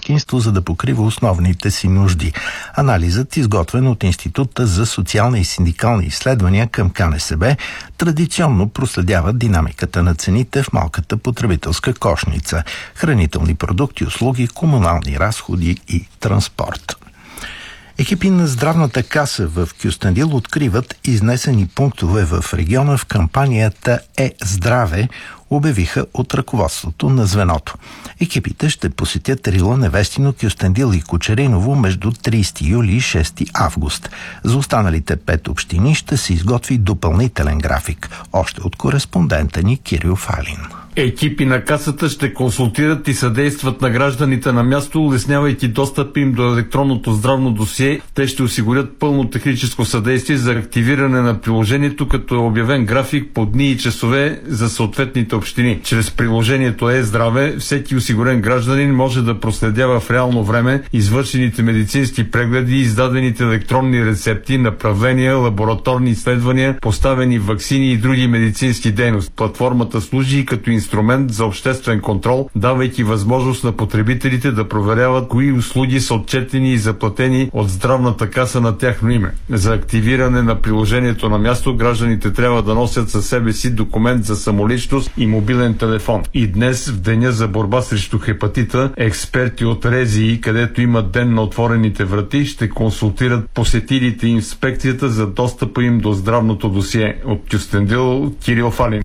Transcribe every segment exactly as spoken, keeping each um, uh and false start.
домакинство, за да покрива основните си нужди. Анализът, изготвен от Института за социални и синдикални изследвания към КНСБ, традиционно проследява динамиката на цените в малката потребителска кошница – хранителни продукти, услуги, комунални разходи и транспорт. Екипи на здравната каса в Кюстендил откриват изнесени пунктове в региона в кампанията Е-здраве, обявиха от ръководството на звеното. Екипите ще посетят Рила, Невестино, Кюстендил и Кочериново между тридесети юли и шести август. За останалите пет общини ще се изготви допълнителен график. Още от кореспондента ни Кирил Фалин. Екипи на касата ще консултират и съдействат на гражданите на място, улеснявайки достъп им до електронното здравно досие. Те ще осигурят пълно техническо съдействие за активиране на приложението, като е обявен график по дни и часове за съответните общини. Чрез приложението Е-здраве всеки осигурен гражданин може да проследява в реално време извършените медицински прегледи, издадените електронни рецепти, направления, лабораторни изследвания, поставени ваксини и други медицински дейности. Платформата служи и като инструмент за обществен контрол, давайки възможност на потребителите да проверяват кои услуги са отчетени и заплатени от здравната каса на тяхно име. За активиране на приложението на място гражданите трябва да носят със себе си документ за самоличност и мобилен телефон. И днес, в деня за борба срещу хепатита, експерти от РЗИ, където има ден на отворените врати, ще консултират посетилите инспекцията за достъпа им до здравното досие. От Кюстендил, Кирил Фалин.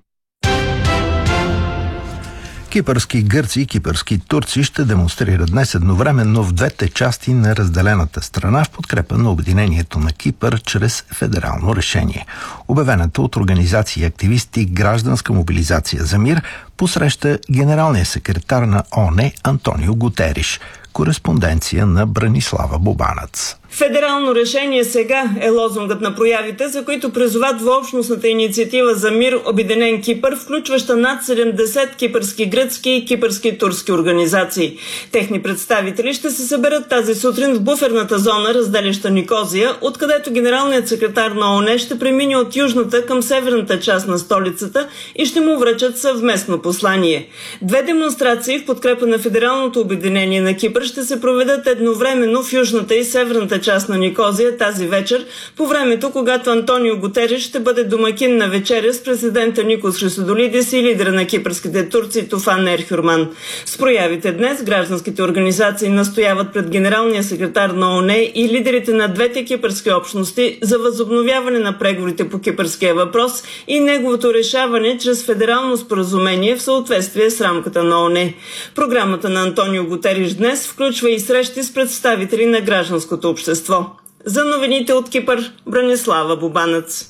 Кипърски гърци и кипърски турци ще демонстрират днес едновременно в двете части на разделената страна в подкрепа на обединението на Кипър чрез федерално решение. Обявената от организации и активисти гражданска мобилизация за мир посреща генералния секретар на ООН Антонио Гутериш. Кореспонденция на Бранислава Бобанец. Федерално решение сега е лозунгът на проявите, за които призоват двуобщностната инициатива за мир Обединен Кипър, включваща над седемдесет кипърски гръцки и кипърски турски организации. Техни представители ще се съберат тази сутрин в буферната зона, разделяща Никозия, откъдето генералният секретар на ООН ще премине от южната към северната част на столицата и ще му връчат съвместно послание. Две демонстрации в подкрепа на федералното обединение на Кипър ще се проведат едновременно в южната и северната част на Никозия тази вечер, по времето, когато Антонио Гутериш ще бъде домакин на вечеря с президента Никос Хрисодолидис и лидера на кипърските турци Туфан Ерхюрман. С проявите днес гражданските организации настояват пред генералния секретар на ООН и лидерите на двете кипърски общности за възобновяване на преговорите по кипърския въпрос и неговото решаване чрез федерално споразумение в съответствие с рамката на ООН. Програмата на Антонио Гутериш днес включва и срещи с представители на гражданското общество. За новините от Кипър, Бранислава Бобанец.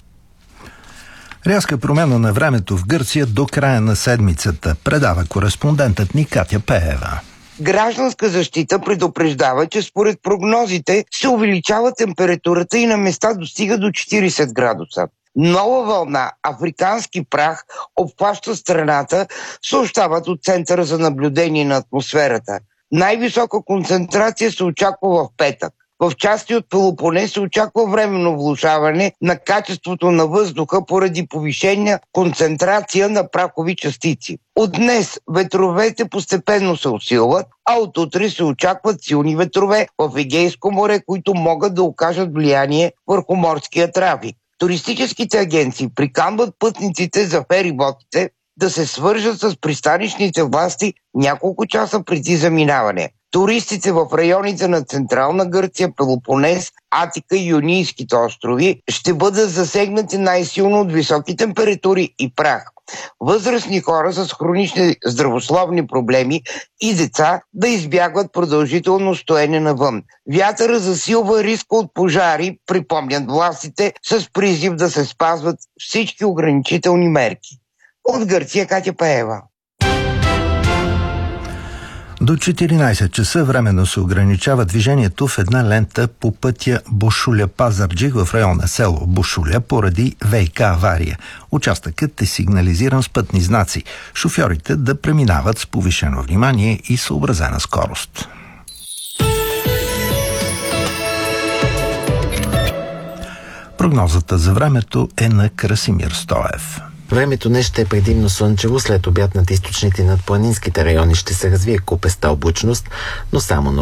Рязка промяна на времето в Гърция до края на седмицата, предава кореспондентът ни Катя Пеева. Гражданска защита предупреждава, че според прогнозите се увеличава температурата и на места достига до четиридесет градуса. Нова вълна африкански прах обхваща страната, съобщават от Центъра за наблюдение на атмосферата. Най-висока концентрация се очаква в петък. В части от Пелопонес се очаква временно влошаване на качеството на въздуха поради повишена концентрация на прахови частици. От днес ветровете постепенно се усилват, а от утре се очакват силни ветрове в Егейско море, които могат да окажат влияние върху морския трафик. Туристическите агенции приканват пътниците за фериботите да се свържат с пристанищните власти няколко часа преди заминаване. Туристите в районите на Централна Гърция, Пелопонес, Атика и Йонийските острови ще бъдат засегнати най-силно от високи температури и прах. Възрастни хора с хронични здравословни проблеми и деца да избягват продължително стоене навън. Вятъра засилва риска от пожари, припомнят властите, с призив да се спазват всички ограничителни мерки. От Гърция, Катя Пеева. До четиринадесет часа временно се ограничава движението в една лента по пътя Бошуля-Пазарджик в района село Бошуля поради ВиК авария. Участъкът е сигнализиран с пътни знаци. Шофьорите да преминават с повишено внимание и съобразена скорост. Прогнозата за времето е на Красимир Стоев. Времето днес ще е предимно слънчево, след обяд над източните и над планинските райони ще се развие купеста облачност, но само на